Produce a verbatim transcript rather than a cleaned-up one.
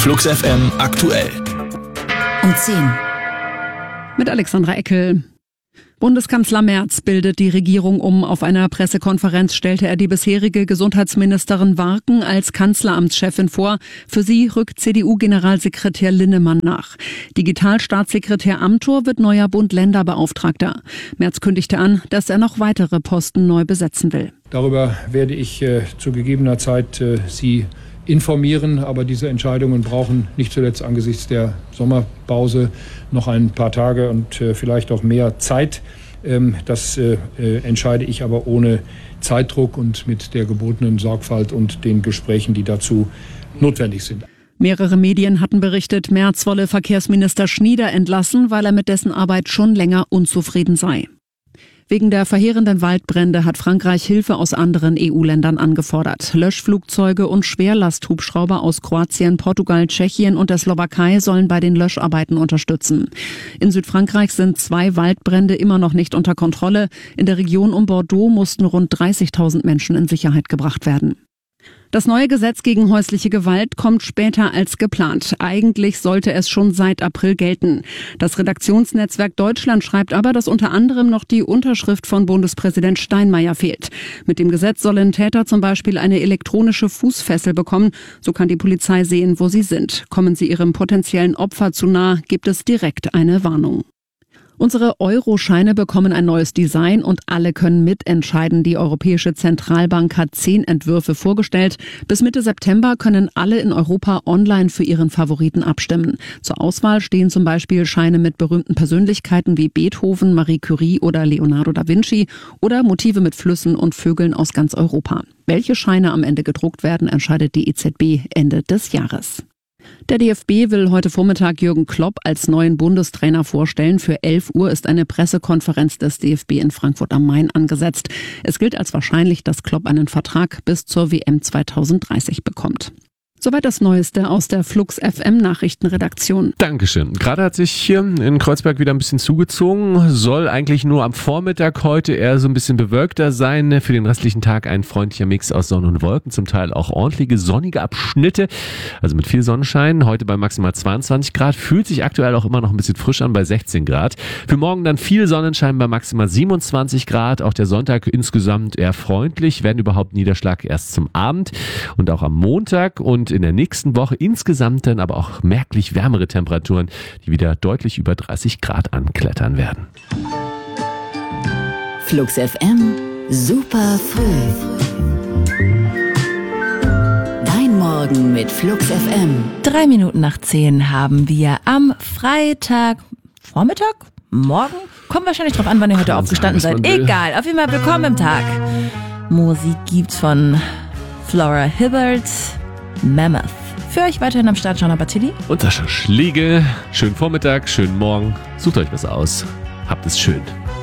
Flux F M aktuell. Um zehn. Mit Alexandra Eckel. Bundeskanzler Merz bildet die Regierung um. Auf einer Pressekonferenz stellte er die bisherige Gesundheitsministerin Warken als Kanzleramtschefin vor. Für sie rückt C D U-Generalsekretär Linnemann nach. Digitalstaatssekretär Amthor wird neuer Bund-Länder-Beauftragter. Merz kündigte an, dass er noch weitere Posten neu besetzen will. Darüber werde ich äh, zu gegebener Zeit äh, Sie informieren, aber diese Entscheidungen brauchen nicht zuletzt angesichts der Sommerpause noch ein paar Tage und äh, vielleicht auch mehr Zeit. Ähm, das äh, äh, entscheide ich aber ohne Zeitdruck und mit der gebotenen Sorgfalt und den Gesprächen, die dazu notwendig sind. Mehrere Medien hatten berichtet, Merz wolle Verkehrsminister Schnieder entlassen, weil er mit dessen Arbeit schon länger unzufrieden sei. Wegen der verheerenden Waldbrände hat Frankreich Hilfe aus anderen E U-Ländern angefordert. Löschflugzeuge und Schwerlasthubschrauber aus Kroatien, Portugal, Tschechien und der Slowakei sollen bei den Löscharbeiten unterstützen. In Südfrankreich sind zwei Waldbrände immer noch nicht unter Kontrolle. In der Region um Bordeaux mussten rund dreißigtausend Menschen in Sicherheit gebracht werden. Das neue Gesetz gegen häusliche Gewalt kommt später als geplant. Eigentlich sollte es schon seit April gelten. Das Redaktionsnetzwerk Deutschland schreibt aber, dass unter anderem noch die Unterschrift von Bundespräsident Steinmeier fehlt. Mit dem Gesetz sollen Täter zum Beispiel eine elektronische Fußfessel bekommen. So kann die Polizei sehen, wo sie sind. Kommen sie ihrem potenziellen Opfer zu nah, gibt es direkt eine Warnung. Unsere Euro-Scheine bekommen ein neues Design und alle können mitentscheiden. Die Europäische Zentralbank hat zehn Entwürfe vorgestellt. Bis Mitte September können alle in Europa online für ihren Favoriten abstimmen. Zur Auswahl stehen zum Beispiel Scheine mit berühmten Persönlichkeiten wie Beethoven, Marie Curie oder Leonardo da Vinci oder Motive mit Flüssen und Vögeln aus ganz Europa. Welche Scheine am Ende gedruckt werden, entscheidet die E Z B Ende des Jahres. Der D F B will heute Vormittag Jürgen Klopp als neuen Bundestrainer vorstellen. Für elf Uhr ist eine Pressekonferenz des D F B in Frankfurt am Main angesetzt. Es gilt als wahrscheinlich, dass Klopp einen Vertrag bis zur W M zweitausenddreißig bekommt. Soweit das Neueste aus der Flux F M Nachrichtenredaktion. Dankeschön. Gerade hat sich hier in Kreuzberg wieder ein bisschen zugezogen. Soll eigentlich nur am Vormittag heute eher so ein bisschen bewölkter sein. Für den restlichen Tag ein freundlicher Mix aus Sonne und Wolken. Zum Teil auch ordentliche sonnige Abschnitte. Also mit viel Sonnenschein. Heute bei maximal zweiundzwanzig Grad. Fühlt sich aktuell auch immer noch ein bisschen frisch an bei sechzehn Grad. Für morgen dann viel Sonnenschein bei maximal siebenundzwanzig Grad. Auch der Sonntag insgesamt eher freundlich. Wenn überhaupt Niederschlag erst zum Abend. Und auch am Montag und in der nächsten Woche insgesamt dann aber auch merklich wärmere Temperaturen, die wieder deutlich über dreißig Grad anklettern werden. Flux F M, super früh. Dein Morgen mit Flux F M. Drei Minuten nach zehn haben wir am Freitag, Vormittag, morgen? Kommt wahrscheinlich drauf an, wann ihr heute aufgestanden seid. Egal, auf jeden Fall willkommen im Tag. Musik gibt's von Flora Hibbert. Mammoth. Für euch weiterhin am Start Jana Battili Und Sascha Schliege. Schönen Vormittag, schönen Morgen. Sucht euch was aus. Habt es schön.